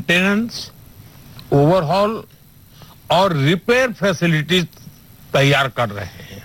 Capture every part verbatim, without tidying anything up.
Maintenance, overhaul और repair facilities तैयार कर रहे हैं।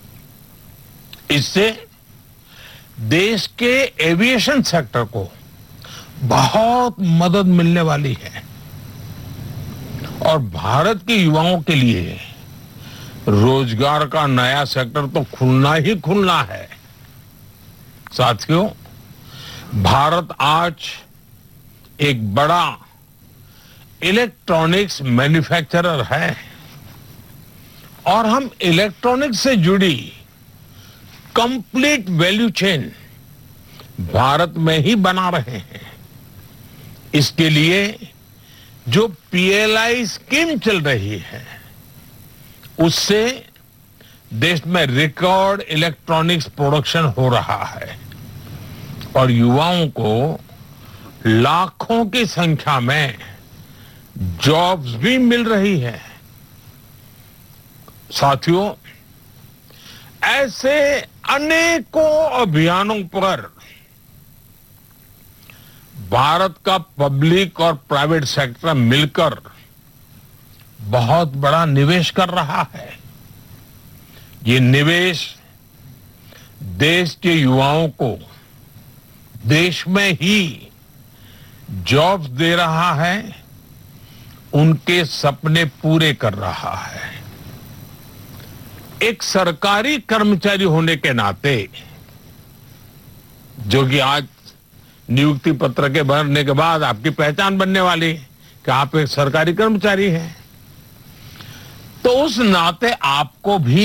इससे देश के एविएशन सेक्टर को बहुत मदद मिलने वाली है और भारत के युवाओं के लिए रोजगार का नया सेक्टर तो खुलना ही खुलना है। साथियों, भारत आज एक बड़ा इलेक्ट्रॉनिक्स मैन्युफैक्चरर है और हम इलेक्ट्रॉनिक्स से जुड़ी कंप्लीट वैल्यू चेन भारत में ही बना रहे हैं। इसके लिए जो पीएलआई स्कीम चल रही है उससे देश में रिकॉर्ड इलेक्ट्रॉनिक्स प्रोडक्शन हो रहा है और युवाओं को लाखों की संख्या में जॉब्स भी मिल रही है। साथियों, ऐसे अनेकों अभियानों पर भारत का पब्लिक और प्राइवेट सेक्टर मिलकर बहुत बड़ा निवेश कर रहा है। ये निवेश देश के युवाओं को देश में ही जॉब्स दे रहा है, उनके सपने पूरे कर रहा है। एक सरकारी कर्मचारी होने के नाते, जो कि आज नियुक्ति पत्र के भरने के बाद आपकी पहचान बनने वाली कि आप एक सरकारी कर्मचारी हैं, तो उस नाते आपको भी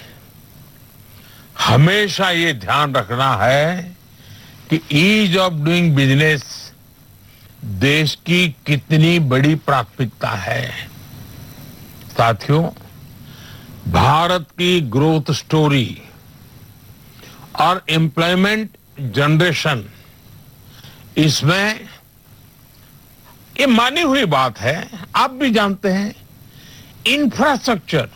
हमेशा ये ध्यान रखना है कि ईज ऑफ डूइंग बिजनेस देश की कितनी बड़ी प्राथमिकता है। साथियों, भारत की ग्रोथ स्टोरी और एम्प्लॉयमेंट जनरेशन, इसमें ये मानी हुई बात है, आप भी जानते हैं, इंफ्रास्ट्रक्चर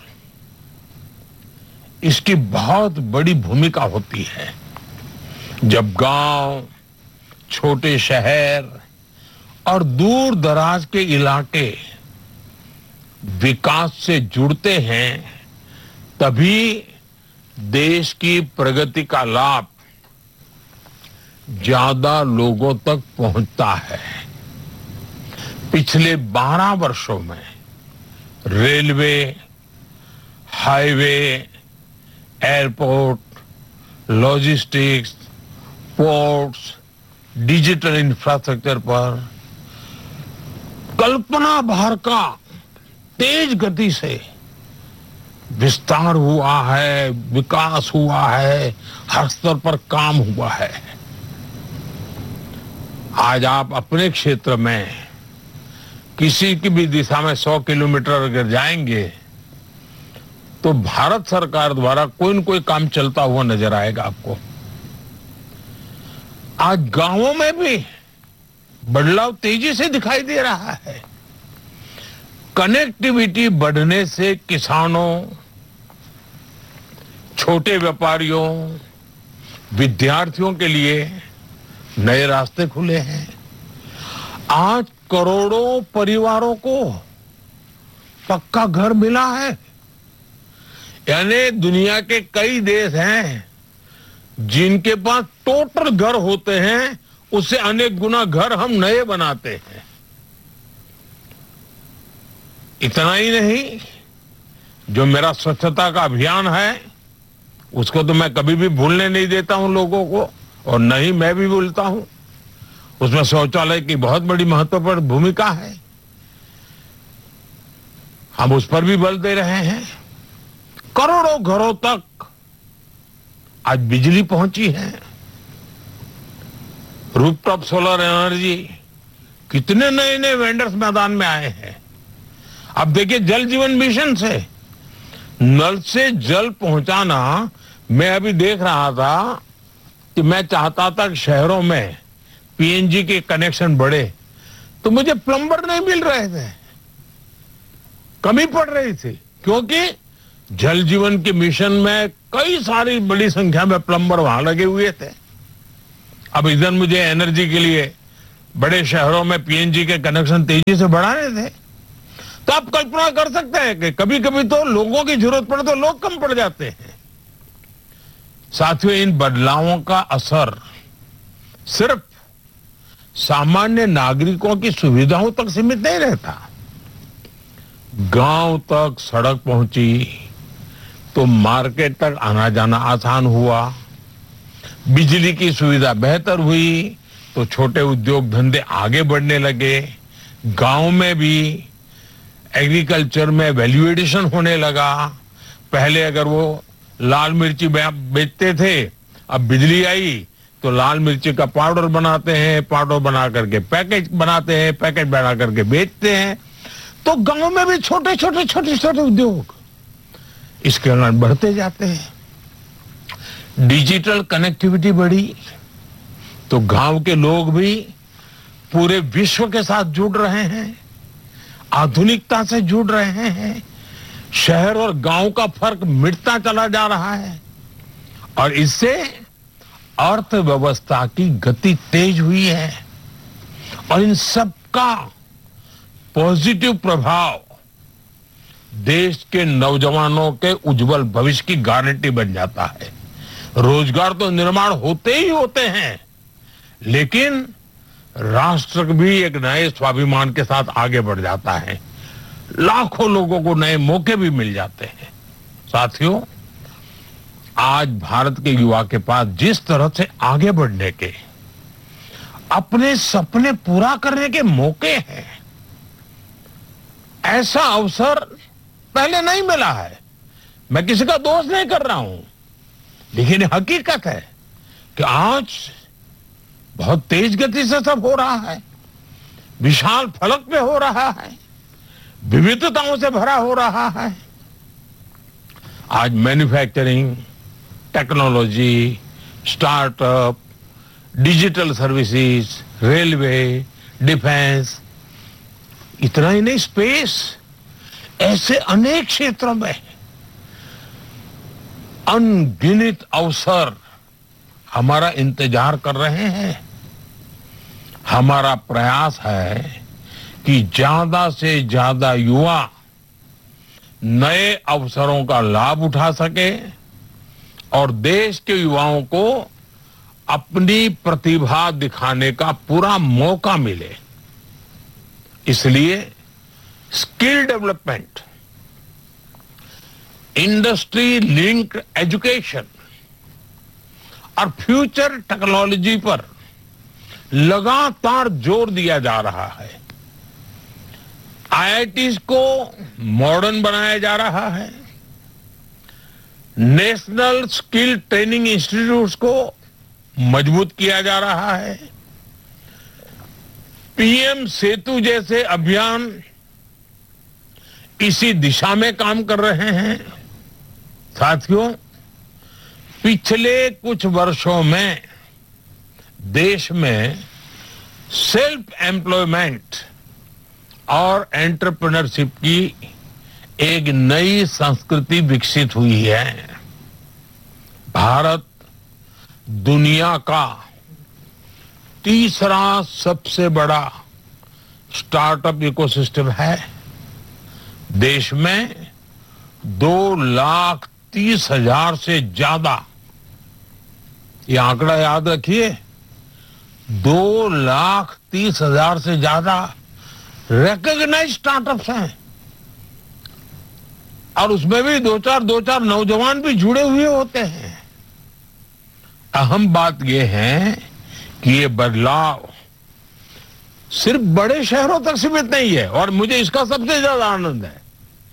इसकी बहुत बड़ी भूमिका होती है। जब गांव, छोटे शहर और दूर दराज के इलाके विकास से जुड़ते हैं, तभी देश की प्रगति का लाभ ज्यादा लोगों तक पहुंचता है। पिछले बारह वर्षों में railway, highway, airport, logistics, ports, digital infrastructure पर कल्पना भर का तेज गति से विस्तार हुआ है, विकास हुआ है, हर स्तर पर काम हुआ है। आज आप अपने क्षेत्र में किसी की भी दिशा में सौ किलोमीटर अगर जाएंगे तो भारत सरकार द्वारा कोई न कोई काम चलता हुआ नजर आएगा आपको। आज गांवों में भी बदलाव तेजी से दिखाई दे रहा है। कनेक्टिविटी बढ़ने से किसानों, छोटे व्यापारियों, विद्यार्थियों के लिए नए रास्ते खुले हैं। आज करोड़ों परिवारों को पक्का घर मिला है। यानी दुनिया के कई देश हैं जिनके पास टोटल घर होते हैं, उससे अनेक गुना घर हम नए बनाते हैं। इतना ही नहीं, जो मेरा स्वच्छता का अभियान है उसको तो मैं कभी भी भूलने नहीं देता हूं लोगों को, और नहीं मैं भी भूलता हूं। उसमें शौचालय की बहुत बड़ी महत्वपूर्ण भूमिका है, हम उस पर भी बल दे रहे हैं। करोड़ों घरों तक आज बिजली पहुंची है। रूफटॉप सोलर एनर्जी, कितने नए नए वेंडर्स मैदान में आए हैं। अब देखिए, जल जीवन मिशन से नल से जल पहुंचाना, मैं अभी देख रहा था कि मैं चाहता था कि शहरों में पीएनजी के कनेक्शन बढ़े, तो मुझे प्लम्बर नहीं मिल रहे थे, कमी पड़ रही थी, क्योंकि जल जीवन के मिशन में कई सारी बड़ी संख्या में प्लम्बर वहां लगे हुए थे। अब इधर मुझे एनर्जी के लिए बड़े शहरों में पीएनजी के कनेक्शन तेजी से बढ़ाने थे। तो आप कल्पना कर सकते हैं कि कभी कभी तो लोगों की जरूरत पड़े तो लोग कम पड़ जाते हैं। साथियों, इन बदलावों का असर सिर्फ सामान्य नागरिकों की सुविधाओं तक सीमित नहीं रहता। गांव तक सड़क पहुंची तो मार्केट तक आना जाना आसान हुआ, बिजली की सुविधा बेहतर हुई तो छोटे उद्योग धंधे आगे बढ़ने लगे, गांव में भी एग्रीकल्चर में वैल्यू एडिशन होने लगा। पहले अगर वो लाल मिर्ची बेचते थे, अब बिजली आई तो लाल मिर्ची का पाउडर बनाते हैं, पाउडर बना करके पैकेज बनाते हैं, पैकेज बना करके बेचते हैं। तो गांव में भी छोटे छोटे छोटे छोटे उद्योग इसके कारण बढ़ते जाते हैं। डिजिटल कनेक्टिविटी बढ़ी तो गांव के लोग भी पूरे विश्व के साथ जुड़ रहे हैं, आधुनिकता से जुड़ रहे हैं। शहर और गांव का फर्क मिटता चला जा रहा है और इससे अर्थव्यवस्था की गति तेज हुई है और इन सब का पॉजिटिव प्रभाव देश के नौजवानों के उज्जवल भविष्य की गारंटी बन जाता है। रोजगार तो निर्माण होते ही होते हैं, लेकिन राष्ट्र भी एक नए स्वाभिमान के साथ आगे बढ़ जाता है। लाखों लोगों को नए मौके भी मिल जाते हैं। साथियों, आज भारत के युवा के पास जिस तरह से आगे बढ़ने के, अपने सपने पूरा करने के मौके हैं, ऐसा अवसर पहले नहीं मिला है। मैं किसी का दोष नहीं कर रहा हूं, लेकिन हकीकत है कि आज बहुत तेज गति से सब हो रहा है, विशाल फलक पे हो रहा है, विविधताओं से भरा हो रहा है। आज manufacturing, technology, startup, digital services, railway, defence, इतना ही नहीं, स्पेस, ऐसे अनेक क्षेत्रों में अनगिनत अवसर हमारा इंतजार कर रहे हैं। हमारा प्रयास है कि ज्यादा से ज्यादा युवा नए अवसरों का लाभ उठा सके और देश के युवाओं को अपनी प्रतिभा दिखाने का पूरा मौका मिले। इसलिए skill development, industry linked education और फ्यूचर टेक्नोलॉजी पर लगातार जोर दिया जा रहा है। आईआईटीज को मॉडर्न बनाया जा रहा है, नेशनल स्किल ट्रेनिंग इंस्टीट्यूट्स को मजबूत किया जा रहा है। पीएम सेतु जैसे अभियान इसी दिशा में काम कर रहे हैं। साथियों, पिछले कुछ वर्षों में देश में सेल्फ एम्प्लॉयमेंट और एंटरप्रेन्योरशिप की एक नई संस्कृति विकसित हुई है। भारत दुनिया का तीसरा सबसे बड़ा स्टार्टअप इकोसिस्टम है। देश में दो लाख तीस हजार से ज्यादा, ये आंकड़ा याद रखिए, दो लाख तीस हजार से ज्यादा रिकॉग्नाइज्ड स्टार्टअप्स हैं और उसमें भी दो चार दो चार नौजवान भी जुड़े हुए होते हैं। अहम बात यह है कि ये बदलाव सिर्फ बड़े शहरों तक सीमित नहीं है और मुझे इसका सबसे ज्यादा आनंद है।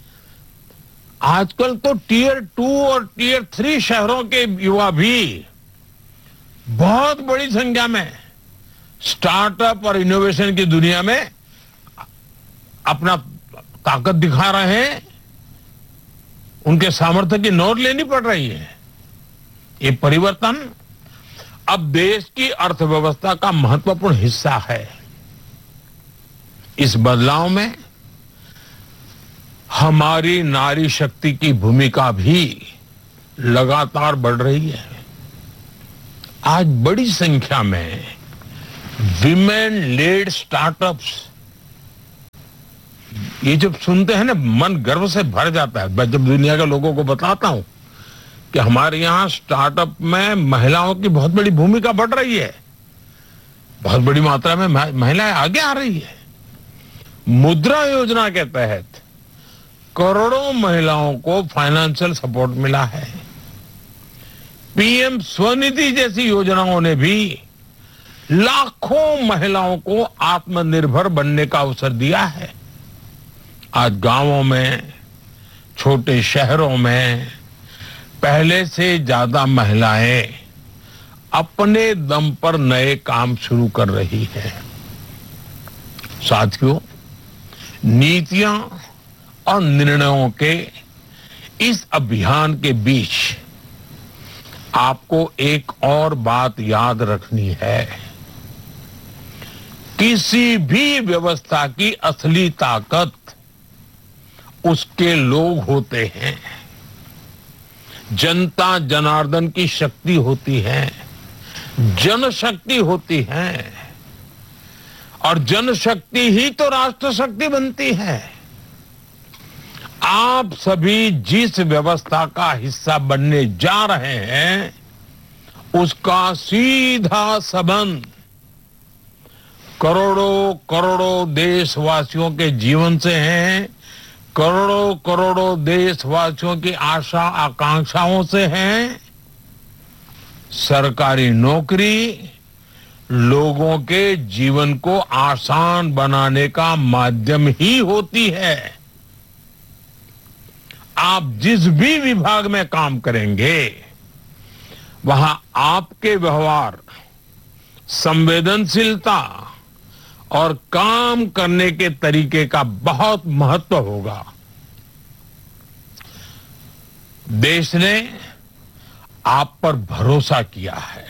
आजकल तो टीयर टू और टीयर थ्री शहरों के युवा भी बहुत बड़ी संख्या में स्टार्टअप और इनोवेशन की दुनिया में अपना ताकत दिखा रहे हैं। उनके सामर्थ्य की नोट लेनी पड़ रही है। ये परिवर्तन अब देश की अर्थव्यवस्था का महत्वपूर्ण हिस्सा है। इस बदलाव में हमारी नारी शक्ति की भूमिका भी लगातार बढ़ रही है। आज बड़ी संख्या में विमेन लेड स्टार्टअप्स, ये जब सुनते हैं ना मन गर्व से भर जाता है। मैं जब दुनिया के लोगों को बताता हूं कि हमारे यहाँ स्टार्टअप में महिलाओं की बहुत बड़ी भूमिका बढ़ रही है, बहुत बड़ी मात्रा में महिलाएं आगे आ रही है। मुद्रा योजना के तहत करोड़ों महिलाओं को फाइनेंशियल सपोर्ट मिला है। पीएम स्वनिधि जैसी योजनाओं ने भी लाखों महिलाओं को आत्मनिर्भर बनने का अवसर दिया है। आज गांवों में, छोटे शहरों में पहले से ज्यादा महिलाएं अपने दम पर नए काम शुरू कर रही हैं। साथियों, नीतियां और निर्णयों के इस अभियान के बीच आपको एक और बात याद रखनी है। किसी भी व्यवस्था की असली ताकत उसके लोग होते हैं। जनता जनार्दन की शक्ति होती है, जनशक्ति होती है, और जनशक्ति ही तो राष्ट्र शक्ति बनती है। आप सभी जिस व्यवस्था का हिस्सा बनने जा रहे हैं उसका सीधा संबंध करोड़ों करोड़ों देशवासियों के जीवन से है, करोड़ों करोड़ों देशवासियों की आशा आकांक्षाओं से है। सरकारी नौकरी लोगों के जीवन को आसान बनाने का माध्यम ही होती है। आप जिस भी विभाग में काम करेंगे वहां आपके व्यवहार, संवेदनशीलता और काम करने के तरीके का बहुत महत्व होगा। देश ने आप पर भरोसा किया है।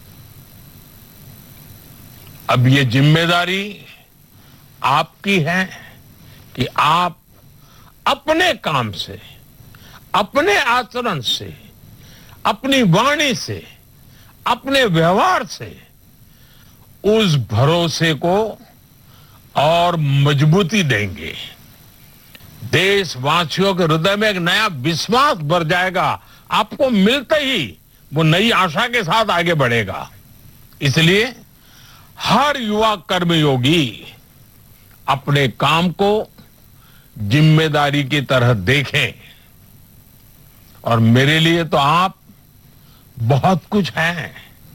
अब ये जिम्मेदारी आपकी है कि आप अपने काम से, अपने आचरण से, अपनी वाणी से, अपने व्यवहार से उस भरोसे को और मजबूती देंगे। देशवासियों के हृदय में एक नया विश्वास भर जाएगा। आपको मिलते ही वो नई आशा के साथ आगे बढ़ेगा। इसलिए हर युवा कर्मयोगी अपने काम को जिम्मेदारी की तरह देखें। और मेरे लिए तो आप बहुत कुछ हैं।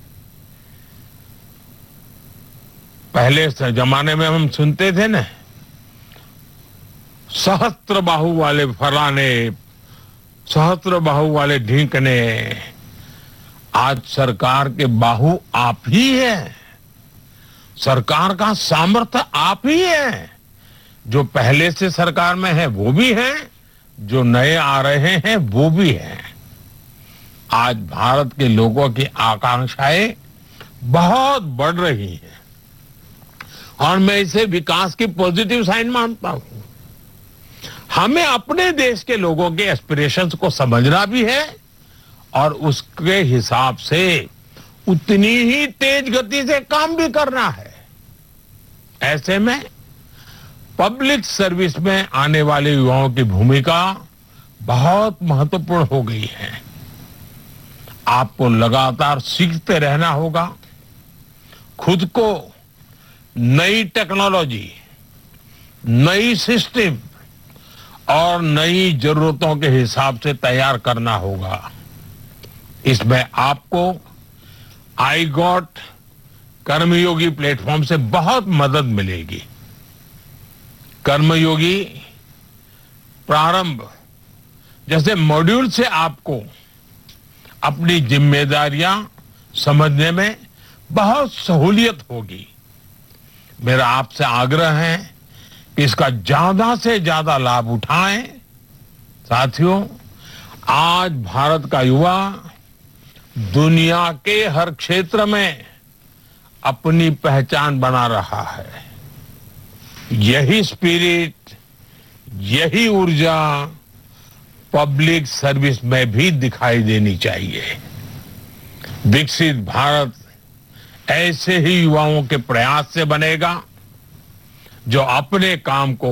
पहले से जमाने में हम सुनते थे ना, सहस्त्र बाहु वाले फलाने, सहस्त्र बाहु वाले ढींकने। आज सरकार के बाहु आप ही है, सरकार का सामर्थ्य आप ही है। जो पहले से सरकार में है वो भी है, जो नए आ रहे हैं वो भी हैं। आज भारत के लोगों की आकांक्षाएं बहुत बढ़ रही हैं और मैं इसे विकास की पॉजिटिव साइन मानता हूं। हमें अपने देश के लोगों के एस्पिरेशंस को समझना भी है और उसके हिसाब से उतनी ही तेज गति से काम भी करना है। ऐसे में पब्लिक सर्विस में आने वाले युवाओं की भूमिका बहुत महत्वपूर्ण हो गई है। आपको लगातार सीखते रहना होगा, खुद को नई टेक्नोलॉजी, नई सिस्टम और नई जरूरतों के हिसाब से तैयार करना होगा। इसमें आपको आई गॉट कर्मयोगी प्लेटफॉर्म से बहुत मदद मिलेगी। कर्मयोगी प्रारंभ जैसे मॉड्यूल से आपको अपनी जिम्मेदारियां समझने में बहुत सहूलियत होगी। मेरा आपसे आग्रह है कि इसका ज्यादा से ज्यादा लाभ उठाएं। साथियों, आज भारत का युवा दुनिया के हर क्षेत्र में अपनी पहचान बना रहा है। यही स्पिरिट, यही ऊर्जा पब्लिक सर्विस में भी दिखाई देनी चाहिए। विकसित भारत ऐसे ही युवाओं के प्रयास से बनेगा जो अपने काम को